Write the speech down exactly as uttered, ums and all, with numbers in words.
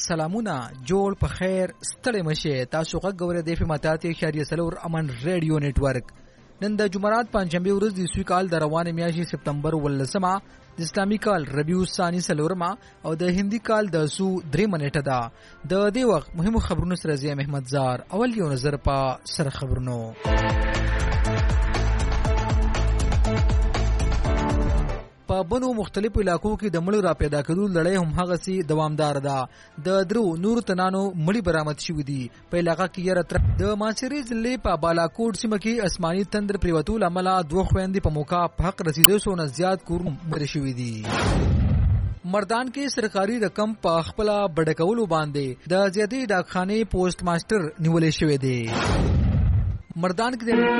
سلامونه جوړ په خیر ستړي مشه تاسو غږ غوړې د اف ماتاتي اشاریه سلور امن ریډیو نتورک نن د جمعرات پنځمبه ورځ د سوي کال د روانه میاشتې سپتمبر ولسمه د اسلامي کال ربيع الثاني سلورما او د هندي کال د سو درې منټه ده د دې وخت مهمو خبرونو سره زی احمد زار اول یو نظر په سره خبرونو په بنو مختلفو علاقو کې د مړو را پیدا کېدو لړۍ هم هغه سي دوامدار ده د درو نور تنانو مړي برآمد شوي دي په علاقه کې یره تر د ماسيري ضلع په بالاکوټ سیمه کې اسماني تندر پریوتو لامل دوه خويندې په موقع په حق رسیدو سو نه زیات کور مړ شوي دي مردان کې سرکاري رقم په خپل بډکولو باندې د زیاتې ډاکخانه پوسټ ماستر نیولې شوې دي مردان کې